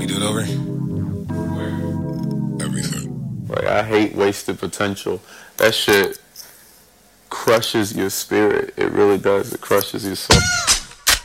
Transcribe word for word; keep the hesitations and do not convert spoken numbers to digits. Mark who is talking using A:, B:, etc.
A: me do it over? Everything.
B: Like, I hate wasted potential. That shit crushes your spirit. It really does. It crushes your soul.